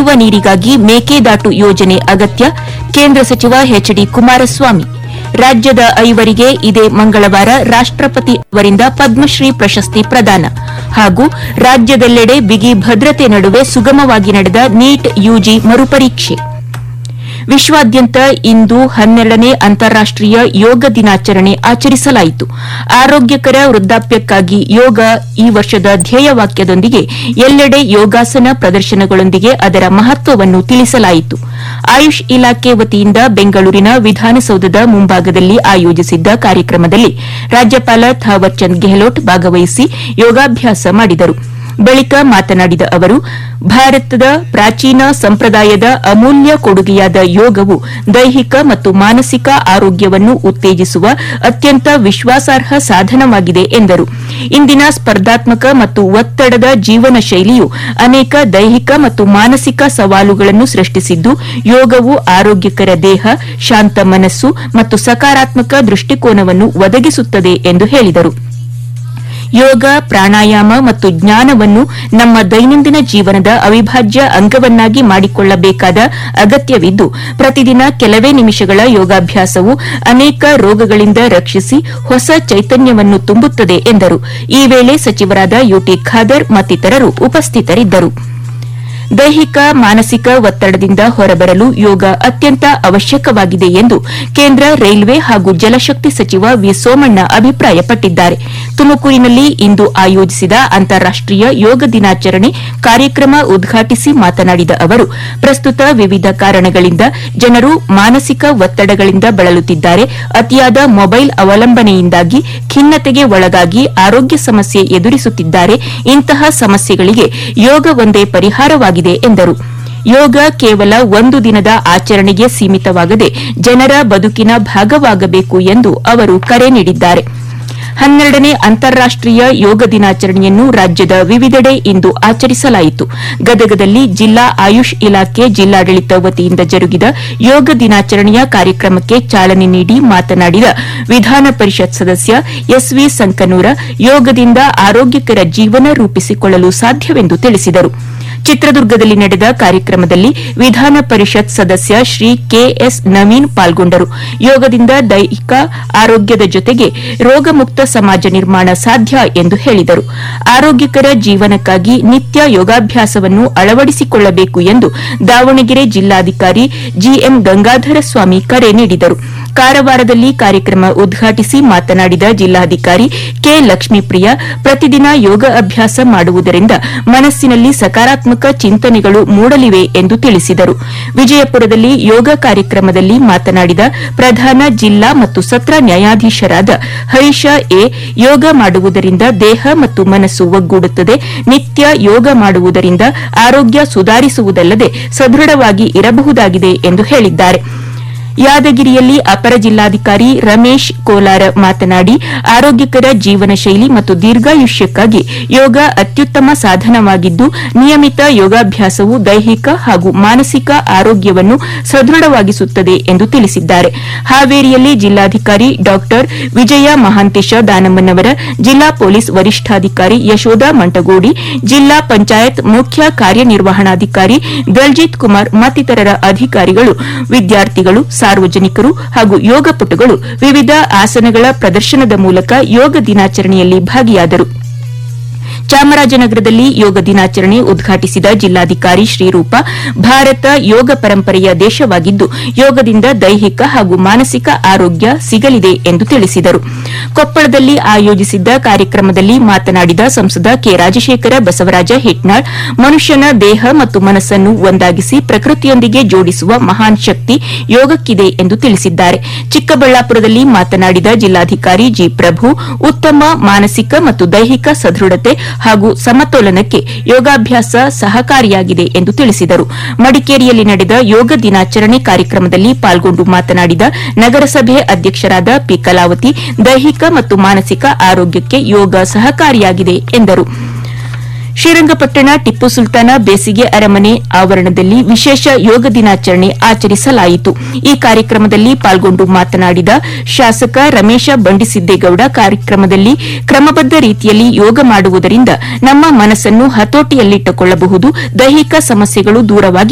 ಕುಡಿಯುವ ನೀರಿಗಾಗಿ ಮೇಕೆದಾಟು ಯೋಜನೆ ಅಗತ್ಯ ಕೇಂದ್ರ ಸಚಿವ ಎಚ್ಡಿ ಕುಮಾರಸ್ವಾಮಿ. ರಾಜ್ಯದ 5 ಇದೇ ಮಂಗಳವಾರ ರಾಷ್ಟಪತಿ ಅವರಿಂದ ಪದ್ಮಶ್ರೀ ಪ್ರಶಸ್ತಿ ಪ್ರದಾನ ಹಾಗೂ ರಾಜ್ಯದೆಲ್ಲೆಡೆ ಬಿಗಿ ಭದ್ರತೆ ನಡುವೆ ಸುಗಮವಾಗಿ ನಡೆದ ನೀಟ್ ಯುಜಿ ಮರುಪರೀಕ್ಷೆ. ವಿಶ್ವಾದ್ಯಂತ ಇಂದು 12ನೇ ಅಂತಾರಾಷ್ಟೀಯ ಯೋಗ ದಿನಾಚರಣೆ ಆಚರಿಸಲಾಯಿತು. ಆರೋಗ್ಯಕರ ವೃದ್ಧಾಪ್ಯಕ್ಕಾಗಿ ಯೋಗ ಈ ವರ್ಷದ ಧ್ಯೇಯವಾಕ್ಯದೊಂದಿಗೆ ಎಲ್ಲೆಡೆ ಯೋಗಾಸನ ಪ್ರದರ್ಶನಗಳೊಂದಿಗೆ ಅದರ ಮಹತ್ವವನ್ನು ತಿಳಿಸಲಾಯಿತು. ಆಯುಷ್ ಇಲಾಖೆ ವತಿಯಿಂದ ಬೆಂಗಳೂರಿನ ವಿಧಾನಸೌಧದ ಮುಂಭಾಗದಲ್ಲಿ ಆಯೋಜಿಸಿದ್ದ ಕಾರ್ಯಕ್ರಮದಲ್ಲಿ ರಾಜ್ಯಪಾಲ ಥಾವರ್ ಚಂದ್ ಗೆಹ್ಲೋಟ್ ಭಾಗವಹಿಸಿ ಯೋಗಾಭ್ಯಾಸ ಮಾಡಿದರು. ಬಳಿಕ ಮಾತನಾಡಿದ ಅವರು, ಭಾರತದ ಪ್ರಾಚೀನ ಸಂಪ್ರದಾಯದ ಅಮೂಲ್ಯ ಕೊಡುಗೆಯಾದ ಯೋಗವು ದೈಹಿಕ ಮತ್ತು ಮಾನಸಿಕ ಆರೋಗ್ಯವನ್ನು ಉತ್ತೇಜಿಸುವ ಅತ್ಯಂತ ವಿಶ್ವಾಸಾರ್ಹ ಸಾಧನವಾಗಿದೆ ಎಂದರು. ಇಂದಿನ ಸ್ಪರ್ಧಾತ್ಮಕ ಮತ್ತು ಒತ್ತಡದ ಜೀವನ ಶೈಲಿಯು ಅನೇಕ ದೈಹಿಕ ಮತ್ತು ಮಾನಸಿಕ ಸವಾಲುಗಳನ್ನು ಸೃಷ್ಟಿಸಿದ್ದು, ಯೋಗವು ಆರೋಗ್ಯಕರ ದೇಹ, ಶಾಂತ ಮನಸ್ಸು ಮತ್ತು ಸಕಾರಾತ್ಮಕ ದೃಷ್ಟಿಕೋನವನ್ನು ಒದಗಿಸುತ್ತದೆ ಎಂದು ಹೇಳಿದರು. ಯೋಗ, ಪ್ರಾಣಾಯಾಮ ಮತ್ತು ಜ್ಞಾನವನ್ನು ನಮ್ಮ ದೈನಂದಿನ ಜೀವನದ ಅವಿಭಾಜ್ಯ ಅಂಗವನ್ನಾಗಿ ಮಾಡಿಕೊಳ್ಳಬೇಕಾದ ಅಗತ್ಯವಿದ್ದು, ಪ್ರತಿದಿನ ಕೆಲವೇ ನಿಮಿಷಗಳ ಯೋಗಾಭ್ಯಾಸವು ಅನೇಕ ರೋಗಗಳಿಂದ ರಕ್ಷಿಸಿ ಹೊಸ ಚೈತನ್ಯವನ್ನು ತುಂಬುತ್ತದೆ ಎಂದರು. ಈ ವೇಳೆ ಸಚಿವರಾದ ಯುಟಿ ಖಾದರ್ ಮತ್ತಿತರರು ಉಪಸ್ಥಿತರಿದ್ದರು. ದೈಹಿಕ ಮಾನಸಿಕ ಒತ್ತಡದಿಂದ ಹೊರಬರಲು ಯೋಗ ಅತ್ಯಂತ ಅವಶ್ಯಕವಾಗಿದೆ ಎಂದು ಕೇಂದ್ರ ರೈಲ್ವೆ ಹಾಗೂ ಜಲಶಕ್ತಿ ಸಚಿವ ವಿ ಸೋಮಣ್ಣ ಅಭಿಪ್ರಾಯಪಟ್ಟಿದ್ದಾರೆ. ತುಮಕೂರಿನಲ್ಲಿ ಇಂದು ಆಯೋಜಿಸಿದ ಅಂತಾರಾಷ್ಟೀಯ ಯೋಗ ದಿನಾಚರಣೆ ಕಾರ್ಯಕ್ರಮ ಉದ್ಘಾಟಿಸಿ ಮಾತನಾಡಿದ ಅವರು, ಪ್ರಸ್ತುತ ವಿವಿಧ ಕಾರಣಗಳಿಂದ ಜನರು ಮಾನಸಿಕ ಒತ್ತಡಗಳಿಂದ ಬಳಲುತ್ತಿದ್ದಾರೆ. ಅತಿಯಾದ ಮೊಬೈಲ್ ಅವಲಂಬನೆಯಿಂದಾಗಿ ಖಿನ್ನತೆಗೆ ಒಳಗಾಗಿ ಆರೋಗ್ಯ ಸಮಸ್ಯೆ ಎದುರಿಸುತ್ತಿದ್ದಾರೆ. ಇಂತಹ ಸಮಸ್ಯೆಗಳಿಗೆ ಯೋಗ ಒಂದೇ ಪರಿಹಾರವಾಗಿದೆ ಎಂದರು. ಯೋಗ ಕೇವಲ ಒಂದು ದಿನದ ಆಚರಣೆಗೆ ಸೀಮಿತವಾಗದೆ ಜನರ ಬದುಕಿನ ಭಾಗವಾಗಬೇಕು ಎಂದು ಅವರು ಕರೆ ನೀಡಿದ್ದಾರೆ. 12ನೇ ಅಂತಾರಾಷ್ಟೀಯ ಯೋಗ ದಿನಾಚರಣೆಯನ್ನು ರಾಜ್ಯದ ವಿವಿಧೆಡೆ ಇಂದು ಆಚರಿಸಲಾಯಿತು. ಗದಗದಲ್ಲಿ ಜಿಲ್ಲಾ ಆಯುಷ್ ಇಲಾಖೆ ಜಿಲ್ಲಾಡಳಿತ ವತಿಯಿಂದ ಜರುಗಿದ ಯೋಗ ದಿನಾಚರಣೆಯ ಕಾರ್ಯಕ್ರಮಕ್ಕೆ ಚಾಲನೆ ನೀಡಿ ಮಾತನಾಡಿದ ವಿಧಾನ ಪರಿಷತ್ ಸದಸ್ಯ ಎಸ್ವಿ ಸಂಕನೂರ, ಯೋಗದಿಂದ ಆರೋಗ್ಯಕರ ಜೀವನ ರೂಪಿಸಿಕೊಳ್ಳಲು ಸಾಧ್ಯವೆಂದು ತಿಳಿಸಿದರು. ಚಿತ್ರದುರ್ಗದಲ್ಲಿ ನಡೆದ ಕಾರ್ಯಕ್ರಮದಲ್ಲಿ ವಿಧಾನ ಪರಿಷತ್ ಸದಸ್ಯ ಶ್ರೀ ಕೆಎಸ್ ನವೀನ್ ಪಾಲ್ಗೊಂಡರು. ಯೋಗದಿಂದ ದೈಹಿಕ ಆರೋಗ್ಯದ ಜೊತೆಗೆ ರೋಗಮುಕ್ತ ಸಮಾಜ ನಿರ್ಮಾಣ ಸಾಧ್ಯ ಎಂದು ಹೇಳಿದರು. ಆರೋಗ್ಯಕರ ಜೀವನಕ್ಕಾಗಿ ನಿತ್ಯ ಯೋಗಾಭ್ಯಾಸವನ್ನು ಅಳವಡಿಸಿಕೊಳ್ಳಬೇಕು ಎಂದು ದಾವಣಗೆರೆ ಜಿಲ್ಲಾಧಿಕಾರಿ ಜಿಎಂ ಗಂಗಾಧರ ಸ್ವಾಮಿ ಕರೆ ನೀಡಿದರು. ಕಾರವಾರದಲ್ಲಿ ಕಾರ್ಯಕ್ರಮ ಉದ್ಘಾಟಿಸಿ ಮಾತನಾಡಿದ ಜಿಲ್ಲಾಧಿಕಾರಿ ಕೆ ಲಕ್ಷ್ಮೀಪ್ರಿಯ, ಪ್ರತಿದಿನ ಯೋಗ ಅಭ್ಯಾಸ ಮಾಡುವುದರಿಂದ ಮನಸ್ಸಿನಲ್ಲಿ ಸಕಾರಾತ್ಮಕ ಚಿಂತನೆಗಳು ಮೂಡಲಿವೆ ಎಂದು ತಿಳಿಸಿದರು. ವಿಜಯಪುರದಲ್ಲಿ ಯೋಗ ಕಾರ್ಯಕ್ರಮದಲ್ಲಿ ಮಾತನಾಡಿದ ಪ್ರಧಾನ ಜಿಲ್ಲಾ ಮತ್ತು ಸತ್ರ ನ್ಯಾಯಾಧೀಶರಾದ ಹರೀಶ ಎ, ಯೋಗ ಮಾಡುವುದರಿಂದ ದೇಹ ಮತ್ತು ಮನಸ್ಸು ಒಗ್ಗೂಡುತ್ತದೆ. ನಿತ್ಯ ಯೋಗ ಮಾಡುವುದರಿಂದ ಆರೋಗ್ಯ ಸುಧಾರಿಸುವುದಲ್ಲದೆ ಸದೃಢವಾಗಿ ಇರಬಹುದಾಗಿದೆ ಎಂದು ಹೇಳಿದ್ದಾರೆ. ಯಾದಗಿರಿಯಲ್ಲಿ ಅಪರ ಜಿಲ್ಲಾಧಿಕಾರಿ ರಮೇಶ್ ಕೋಲಾರ ಮಾತನಾಡಿ, ಆರೋಗ್ಯಕರ ಜೀವನ ಶೈಲಿ ಮತ್ತು ದೀರ್ಘಾಯುಷ್ಯಕ್ಕಾಗಿ ಯೋಗ ಅತ್ಯುತ್ತಮ ಸಾಧನವಾಗಿದ್ದು, ನಿಯಮಿತ ಯೋಗಾಭ್ಯಾಸವು ದೈಹಿಕ ಹಾಗೂ ಮಾನಸಿಕ ಆರೋಗ್ಯವನ್ನು ಸದೃಢವಾಗಿಸುತ್ತದೆ ಎಂದು ತಿಳಿಸಿದ್ದಾರೆ. ಹಾವೇರಿಯಲ್ಲಿ ಜಿಲ್ಲಾಧಿಕಾರಿ ಡಾ ವಿಜಯ ಮಹಾಂತೇಶ ದಾನಮ್ಮನವರ, ಜಿಲ್ಲಾ ಪೊಲೀಸ್ ವರಿಷ್ಠಾಧಿಕಾರಿ ಯಶೋಧ ಮಂಟಗೋಡಿ, ಜಿಲ್ಲಾ ಪಂಚಾಯತ್ ಮುಖ್ಯ ಕಾರ್ಯನಿರ್ವಹಣಾಧಿಕಾರಿ ದಲ್ಜಿತ್ ಕುಮಾರ್ ಮತ್ತಿತರರ ಅಧಿಕಾರಿಗಳು, ವಿದ್ಯಾರ್ಥಿಗಳು, ಸಾರ್ವಜನಿಕರು ಹಾಗೂ ಯೋಗಪಟುಗಳು ವಿವಿಧ ಆಸನಗಳ ಪ್ರದರ್ಶನದ ಮೂಲಕ ಯೋಗ ದಿನಾಚರಣೆಯಲ್ಲಿ ಭಾಗಿಯಾದರು. ಚಾಮರಾಜನಗರದಲ್ಲಿ ಯೋಗ ದಿನಾಚರಣೆ ಉದ್ಘಾಟಿಸಿದ ಜಿಲ್ಲಾಧಿಕಾರಿ ಶ್ರೀರೂಪ, ಭಾರತ ಯೋಗ ಪರಂಪರೆಯ ದೇಶವಾಗಿದ್ದು, ಯೋಗದಿಂದ ದೈಹಿಕ ಹಾಗೂ ಮಾನಸಿಕ ಆರೋಗ್ಯ ಸಿಗಲಿದೆ ಎಂದು ತಿಳಿಸಿದರು. ಕೊಪ್ಪಳದಲ್ಲಿ ಆಯೋಜಿಸಿದ್ದ ಕಾರ್ಯಕ್ರಮದಲ್ಲಿ ಮಾತನಾಡಿದ ಸಂಸದ ಕೆ ರಾಜಶೇಖರ ಬಸವರಾಜ ಹಿಟ್ನಾಳ್, ಮನುಷ್ಯನ ದೇಹ ಮತ್ತು ಮನಸ್ಸನ್ನು ಒಂದಾಗಿಸಿ ಪ್ರಕೃತಿಯೊಂದಿಗೆ ಜೋಡಿಸುವ ಮಹಾನ್ ಶಕ್ತಿ ಯೋಗಕ್ಕಿದೆ ಎಂದು ತಿಳಿಸಿದ್ದಾರೆ. ಚಿಕ್ಕಬಳ್ಳಾಪುರದಲ್ಲಿ ಮಾತನಾಡಿದ ಜಿಲ್ಲಾಧಿಕಾರಿ ಜಿ ಪ್ರಭು, ಉತ್ತಮ ಮಾನಸಿಕ ಮತ್ತು ದೈಹಿಕ ಸದೃಢತೆ ಹಾಗೂ ಸಮತೋಲನಕ್ಕೆ ಯೋಗಾಭ್ಯಾಸ ಸಹಕಾರಿಯಾಗಿದೆ ಎಂದು ತಿಳಿಸಿದರು. ಮಡಿಕೇರಿಯಲ್ಲಿ ನಡೆದ ಯೋಗ ದಿನಾಚರಣೆ ಕಾರ್ಯಕ್ರಮದಲ್ಲಿ ಪಾಲ್ಗೊಂಡು ಮಾತನಾಡಿದ ನಗರಸಭೆ ಅಧ್ಯಕ್ಷರಾದ ಪಿ ಕಲಾವತಿ, ದೈಹಿಕ ಮತ್ತು ಮಾನಸಿಕ ಆರೋಗ್ಯಕ್ಕೆ ಯೋಗ ಸಹಕಾರಿಯಾಗಿದೆ ಎಂದರು. ಶ್ರೀರಂಗಪಟ್ಟಣ ಟಿಪ್ಪು ಸುಲ್ತಾನ ಬೇಸಿಗೆ ಅರಮನೆ ಆವರಣದಲ್ಲಿ ವಿಶೇಷ ಯೋಗ ದಿನಾಚರಣೆ ಆಚರಿಸಲಾಯಿತು. ಈ ಕಾರ್ಯಕ್ರಮದಲ್ಲಿ ಪಾಲ್ಗೊಂಡು ಮಾತನಾಡಿದ ಶಾಸಕ ರಮೇಶ ಬಂಡಿಸಿದ್ದೇಗೌಡ, ಕಾರ್ಯಕ್ರಮದಲ್ಲಿ ಕ್ರಮಬದ್ದ ರೀತಿಯಲ್ಲಿ ಯೋಗ ಮಾಡುವುದರಿಂದ ನಮ್ಮ ಮನಸ್ಸನ್ನು ಹತೋಟಿಯಲ್ಲಿಟ್ಟುಕೊಳ್ಳಬಹುದು, ದೈಹಿಕ ಸಮಸ್ಯೆಗಳು ದೂರವಾಗಿ